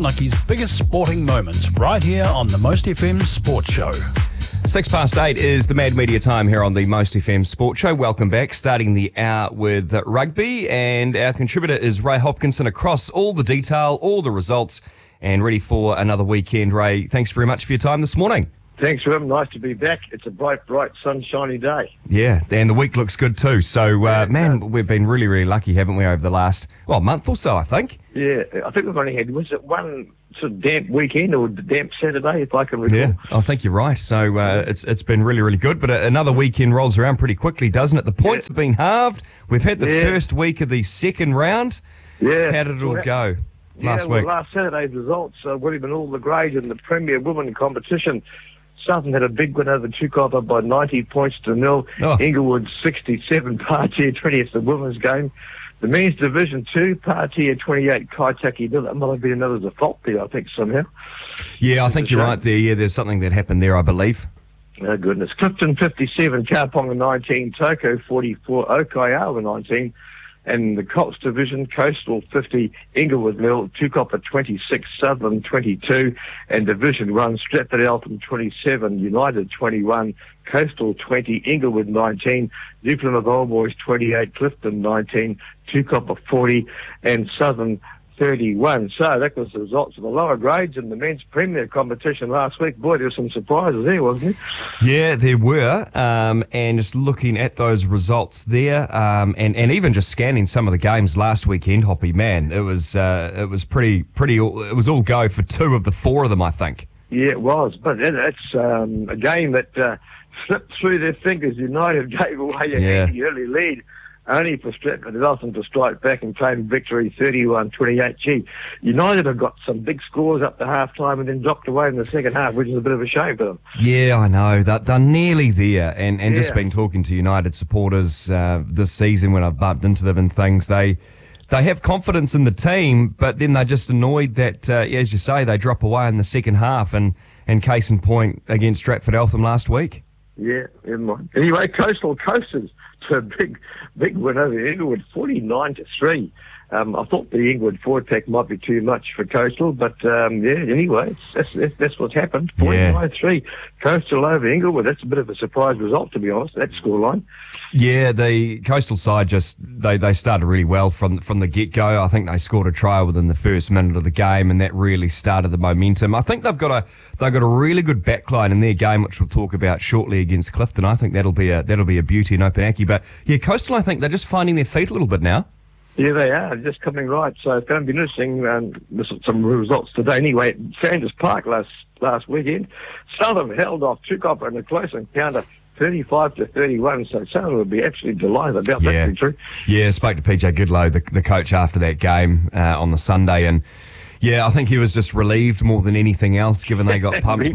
Taranaki's biggest sporting moments right here on the Most FM Sports Show. 8:06 is the Mad Media time here on the Most FM Sports Show. Welcome back. Starting the hour with rugby, and our contributor is Ray Hopkinson across all the detail, all the results, and ready for another weekend. Ray, thanks very much for your time this morning. Thanks, Rem. Nice to be back. It's a bright, sunshiny day. Yeah, and the week looks good too. So, we've been really, really lucky, haven't we, over the last, month or so, I think? Yeah, I think we've only had, was it one sort of damp weekend or damp Saturday, if I can recall? Yeah, I think you're right. So it's been really, really good. But another weekend rolls around pretty quickly, doesn't it? The points have been halved. We've had the first week of the second round. Yeah. How did it all go last week? Last Saturday's results would have been all the grades in the Premier Women competition. Southern had a big win over Tukapa by 90 points to 0. Oh. Inglewood 67, Partia 20. It's the women's game. The men's division 2, Partia 28, Kaitaki 0. That might have been another default there, I think, somehow. Yeah, I think you're right there. Yeah, there's something that happened there, I believe. Oh, goodness. Clifton 57, Kauponga 19, Toko 44, Okaiawa 19. And the Cox division, Coastal 50, Inglewood 0, Tukapa 26, Southern 22, and Division 1, Stratford Eltham 27, United 21, Coastal 20, Inglewood 19, Newfoundland of Old Boys 28, Clifton 19, Tukapa 40, and Southern 31. So that was the results of the lower grades in the men's premier competition last week. Boy, there were some surprises there, wasn't there? Yeah, there were. And just looking at those results there, and even just scanning some of the games last weekend, Hoppy, man, it was pretty. It was all go for 2 of the 4 of them, I think. Yeah, it was. But it's a game that slipped through their fingers. United gave away a handy early lead, only for Stratford Eltham to strike back and claim victory 31-28. Gee, United have got some big scores up to half-time and then dropped away in the second half, which is a bit of a shame for them. Yeah, I know. They're nearly there. And just been talking to United supporters this season when I've bumped into them and things, they have confidence in the team, but then they're just annoyed that, as you say, they drop away in the second half, and case in point against Stratford Eltham last week. Yeah, never mind. Anyway, Coastal Coasters to a big win over Inglewood, 49-3. I thought the Inglewood forward pack might be too much for Coastal, but anyway, that's what's happened. 49-3, Coastal over Inglewood. That's a bit of a surprise result, to be honest, that scoreline. Yeah, the Coastal side just, they started really well from the get-go. I think they scored a try within the first minute of the game, and that really started the momentum. I think they've got a really good backline in their game, which we'll talk about shortly against Clifton. I think that'll be a beauty in Opanaki. But yeah, Coastal, I think they're just finding their feet a little bit now. Yeah, they are, just coming right. So it's going to be interesting. There's some results today. Anyway, at Sanders Park last weekend, Southern held off Tukapa in a close encounter, 35-31. So Southern would be absolutely delighted about that victory. Yeah, spoke to PJ Goodlow, the coach, after that game on the Sunday, and yeah, I think he was just relieved more than anything else, given they got pumped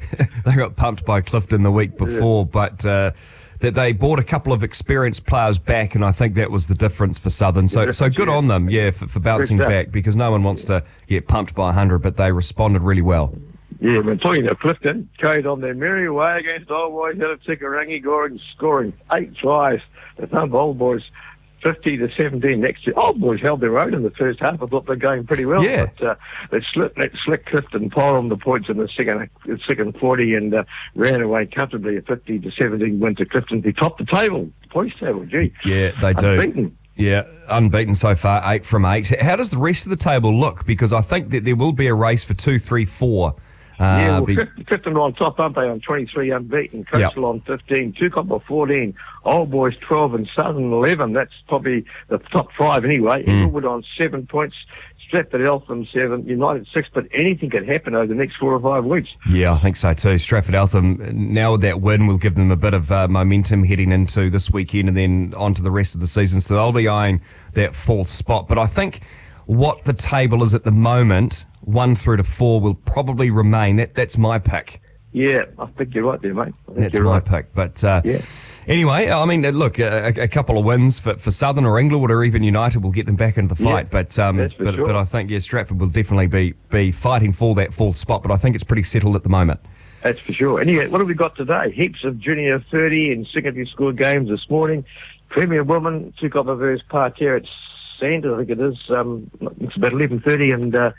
by Clifton the week before, but. That they brought a couple of experienced players back, and I think that was the difference for Southern. So good on them, for bouncing back, because no one wants to get pumped by 100, but they responded really well. Yeah, we're talking to Clifton, carried on their merry way against Old Boys out of Tikarangi, scoring 8 tries. The number Old Boys 50-17 next year. Old Boys held their own in the first half. I thought they were going pretty well. Yeah. But they let Slick Clifton pile on the points in the second 40 and ran away comfortably. A 50-17 win to Clifton. They topped the table, points table. Gee. Yeah, they do. Unbeaten. Yeah, unbeaten so far, 8 from 8. How does the rest of the table look? Because I think that there will be a race for 2, 3, 4. Clifton are on top, aren't they, on 23 unbeaten, Coastal on 15, Tukapa 14, Old Boys 12 and Southern 11. That's probably the top 5 anyway. Inglewood on 7 points, Stratford Eltham 7, United 6, but anything can happen over the next 4 or 5 weeks. Yeah, I think so too. Stratford Eltham, now with that win, will give them a bit of momentum heading into this weekend and then on to the rest of the season, so they'll be eyeing that 4th spot. But I think what the table is at the moment, 1 through to 4, will probably remain. That's my pick. Yeah, I think you're right there, mate. That's my pick. But anyway, I mean, look, a couple of wins for Southern or Inglewood or even United will get them back into the fight. But I think, Stratford will definitely be fighting for that 4th spot, but I think it's pretty settled at the moment. That's for sure. Anyway, what have we got today? Heaps of junior 30 and secondary school games this morning. Premier Women, Tukapa versus Parterre at Sanders, I think it is. It's about 11:30, and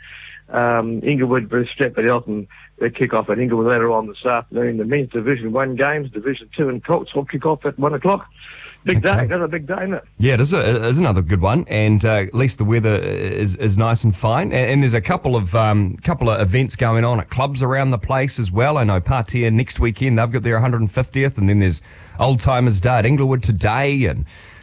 Inglewood versus Stratford Eltham. They kick off at Inglewood later on this afternoon. The men's Division 1 games, Division 2 and Colts will kick off at 1 o'clock. Big day, another big day, isn't it? Yeah, it is another good one, and at least the weather is nice and fine. And there's a couple of events going on at clubs around the place as well. I know Partia next weekend, they've got their 150th, and then there's Old Timers Day at Inglewood today, and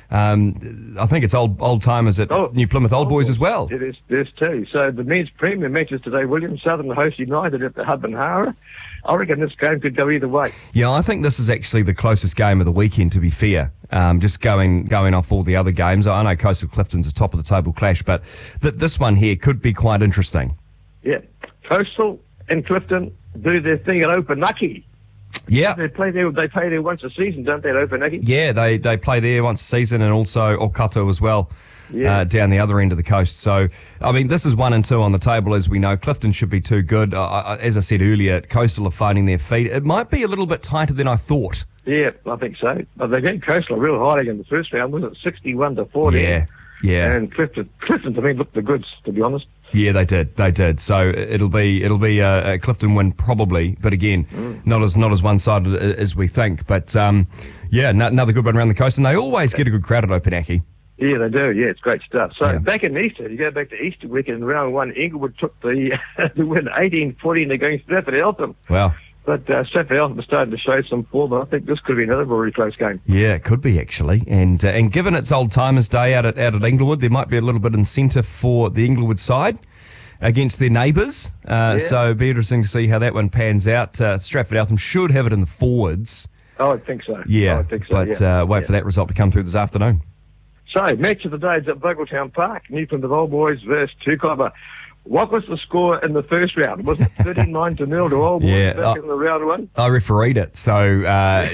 I think it's Old Timers at New Plymouth Old Boys as well. It is, there's two. So the men's premium matches today, William, Southern host United at the Hub and Hara. I reckon this game could go either way. Yeah, I think this is actually the closest game of the weekend, to be fair. Just going off all the other games. I know Coastal Clifton's a top of the table clash, but this one here could be quite interesting. Yeah. Coastal and Clifton do their thing at Opunake. Yeah. They play there once a season, don't they, at Opunake? Yeah, they play there once a season, and also Okato as well. Yeah. Down the other end of the coast. So, I mean, this is 1 and 2 on the table, as we know. Clifton should be too good. As I said earlier, Coastal are finding their feet. It might be a little bit tighter than I thought. Yeah, I think so. But they gave Coastal a real hiding in the first round, wasn't it? 61-40. Yeah. And Clifton to me looked the goods, to be honest. Yeah, they did. So it'll be a Clifton win probably, but again, not as one-sided as we think. But another good one around the coast, and they always get a good crowd at Opunake. Yeah, they do. Yeah, it's great stuff. So back in Easter, you go back to Easter weekend in round 1, Inglewood took the win 18-14 against Stratford Eltham. Wow. But Stratford Eltham is starting to show some form. I think this could be another very close game. Yeah, it could be actually. And given it's Old Timers Day out at Inglewood, there might be a little bit of incentive for the Inglewood side against their neighbours. So it'll be interesting to see how that one pans out. Stratford Eltham should have it in the forwards. Oh, I think so. Yeah, I think so. But wait for that result to come through this afternoon. So, match of the day is at Vogeltown Park. New Plymouth Old Boys versus Tukapa. What was the score in the first round? Was it 39-0 to Old Boys back in the round 1? I refereed it. So,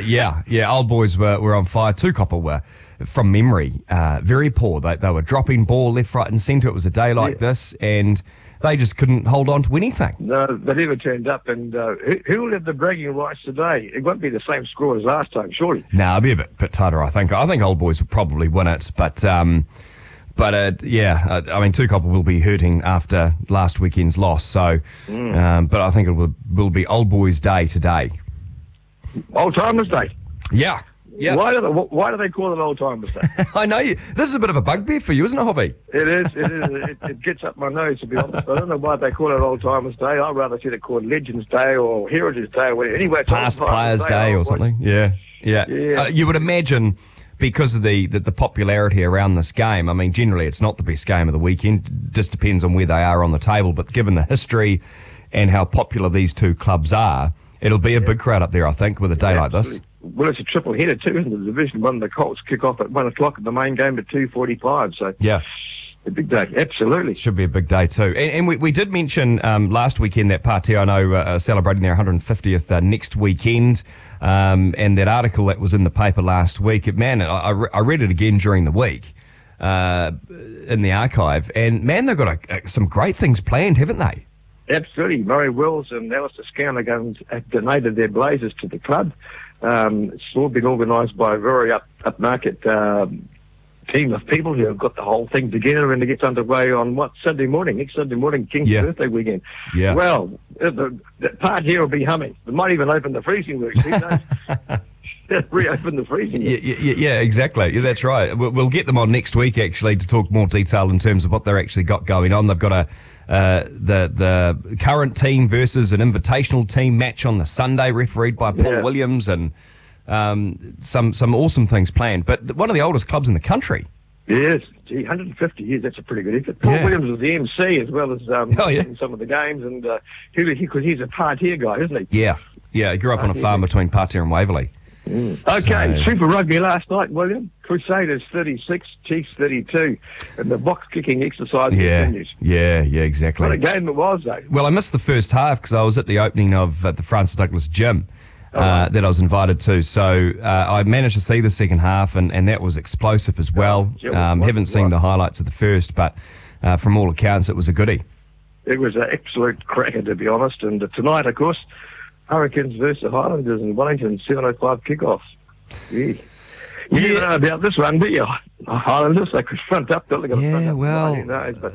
Old Boys were on fire. Tukapa were, from memory, very poor. They were dropping ball left, right and centre. It was a day like this, and they just couldn't hold on to anything. No, they never turned up. And who will have the bragging rights today? It won't be the same score as last time, surely. No, it'll be a bit tighter, I think. I think Old Boys will probably win it, but I mean, Tukapa will be hurting after last weekend's loss. So, but I think it will be Old Boys Day today. Old Timers Day. Yeah. Yeah. Why do they call it Old Timers Day? I know this is a bit of a bugbear for you, isn't it, Hobby? It is. It gets up my nose, to be honest. I don't know why they call it Old Timers Day. I'd rather see it called Legends Day or Heritage Day or whatever. Anyway, Past Players Day or something. Yeah. You would imagine, because of the popularity around this game, I mean, generally it's not the best game of the weekend. It just depends on where they are on the table. But given the history and how popular these two clubs are, it'll be a big crowd up there, I think, with a day like this. Well, it's a triple header too, isn't it? Division 1, the Colts kick off at 1 o'clock and the main game at 2:45. So a big day, absolutely. Should be a big day too. And we did mention last weekend that Partia, I know, celebrating their 150th next weekend. And that article that was in the paper last week, man, I read it again during the week in the archive, and man, they've got some great things planned, haven't they? Absolutely. Murray Wills and Alistair Scown have donated their blazers to the club. It's all been organised by a very upmarket team of people who have got the whole thing together, and it gets underway on next Sunday morning, King's birthday weekend. Yeah. Well, the part here will be humming. They might even open the freezing works. Who knows? Reopen the freezing. Yeah, exactly. Yeah, that's right. We'll get them on next week actually to talk more detail in terms of what they're actually got going on. They've got the current team versus an invitational team match on the Sunday, refereed by Paul Williams, and some awesome things planned. But one of the oldest clubs in the country. Yes, 150 years. That's a pretty good effort. Paul Williams was the MC as well as in some of the games, and because he's a Partia guy, isn't he? Yeah. He grew up on a farm between Partia and Waverley. Okay, Super Rugby last night, William. Crusaders 36, Chiefs 32, and the box kicking exercise continues. Yeah, exactly. What a game it was, though. Well, I missed the first half because I was at the opening of the Francis Douglas Gym that I was invited to. So I managed to see the second half, and that was explosive as well. Haven't seen the highlights of the first, but from all accounts, it was a goodie. It was an absolute cracker, to be honest. And tonight, of course, Hurricanes versus the Highlanders in Wellington, 7:05 kickoff. You didn't know about this one, did you? Highlanders, they could front up. Who knows, but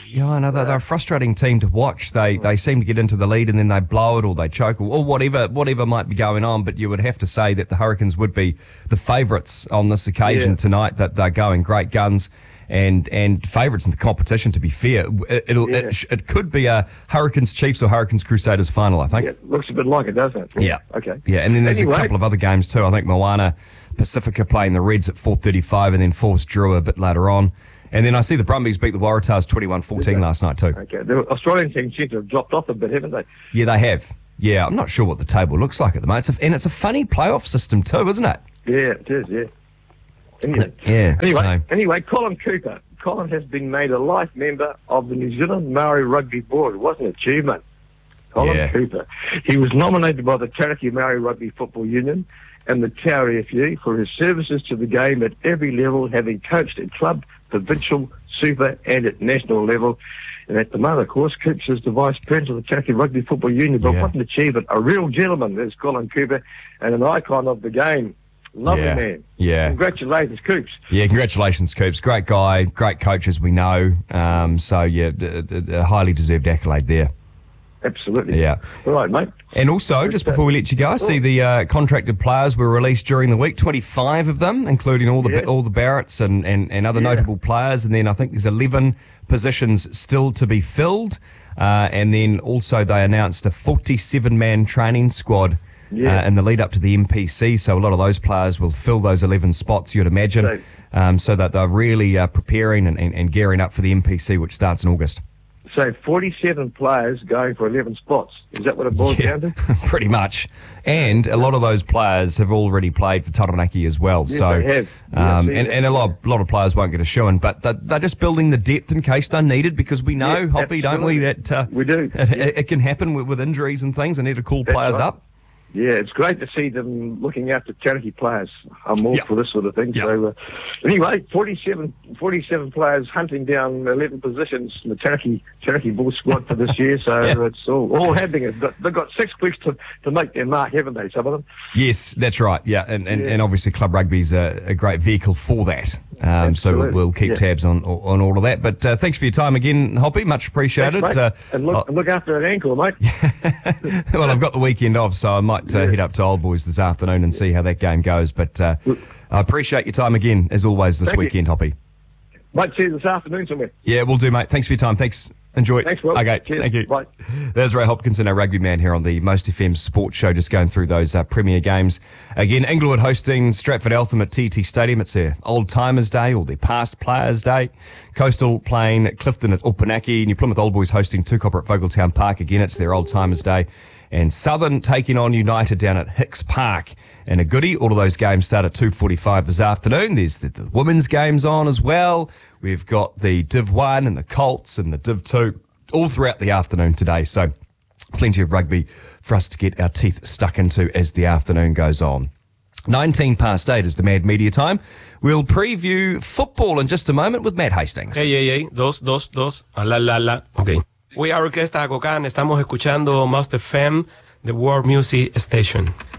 Yeah, I know. They're a frustrating team to watch. They seem to get into the lead and then they blow it or they choke or whatever might be going on. But you would have to say that the Hurricanes would be the favourites on this occasion tonight, that they're going great guns and favourites in the competition, to be fair. It could be a Hurricanes Chiefs or Hurricanes Crusaders final, I think. Yeah, it looks a bit like it, doesn't it? Yeah. Okay. Yeah, and then there's a couple of other games too. I think Moana Pacifica playing the Reds at 4:35 and then Force Drew a bit later on. And then I see the Brumbies beat the Waratahs 21-14 last night too. Okay. The Australian team seem to have dropped off a bit, haven't they? Yeah, they have. Yeah, I'm not sure what the table looks like at the moment. And it's a funny playoff system too, isn't it? Yeah, it is, yeah. Anyway, Colin Cooper. Colin has been made a life member of the New Zealand Maori Rugby Board. What an achievement. Colin Cooper. He was nominated by the Taranaki Maori Rugby Football Union and the Te Areawhiu for his services to the game at every level, having coached at club, provincial, super and at national level. And at the moment, of course, Coops is the vice president of the Taranaki Rugby Football Union. But what an achievement. A real gentleman is Colin Cooper and an icon of the game. Lovely man. Yeah. Congratulations, Coops. Yeah, congratulations, Coops. Great guy, great coach, as we know. A highly deserved accolade there. Absolutely. Yeah. All right, mate. And also, just before we let you go, I see the contracted players were released during the week, 25 of them, including all the Barretts and other notable players. And then I think there's 11 positions still to be filled. And then also they announced a 47-man training squad in the lead up to the MPC. So a lot of those players will fill those 11 spots, you'd imagine, so that they're really preparing and gearing up for the MPC, which starts in August. So 47 players going for 11 spots. Is that what it boils down to? Pretty much. And a lot of those players have already played for Taranaki as well. Yes, so, they have. And a lot of players won't get a shoo-in, but they're just building the depth in case they're needed, because we know, Hoppy, don't we, that we do. It can happen with injuries and things. They need to call players up. Yeah, it's great to see them looking after Taranaki players. I'm all for this sort of thing. Yep. So, anyway, 47 players hunting down 11 positions in the Taranaki Bull squad for this year. So it's all happening. They've got 6 weeks to make their mark, haven't they, some of them? Yes, that's right. Yeah, and obviously Club Rugby's a great vehicle for that. So we'll keep tabs on all of that. But thanks for your time again, Hoppy. Much appreciated. Thanks, and look after that ankle, mate. Well, I've got the weekend off, so I might head up to Old Boys this afternoon and see how that game goes. But I appreciate your time again, as always, this weekend, Hoppy. Might see you this afternoon somewhere. Yeah, we'll do, mate. Thanks for your time. Thanks. Enjoy. Thanks, Will. Okay, cheers. Thank you. Bye. There's Ray Hopkinson, our rugby man here on the Most FM Sports Show, just going through those Premier games. Again, Inglewood hosting Stratford Eltham at TT Stadium. It's their Old Timers Day or their Past Players Day. Coastal playing Clifton at Upanaki. New Plymouth Old Boys hosting Tukopper at Vogeltown Park. Again, it's their Old Timers Day. And Southern taking on United down at Hicks Park. And a goodie, all of those games start at 2:45 this afternoon. There's the women's games on as well. We've got the Div 1 and the Colts and the Div 2 all throughout the afternoon today. So plenty of rugby for us to get our teeth stuck into as the afternoon goes on. 8:19 is the Mad Media time. We'll preview football in just a moment with Matt Hastings. Hey. Dos. La. Okay. We are Orquesta Acocan. Estamos escuchando Must FM, the World Music Station.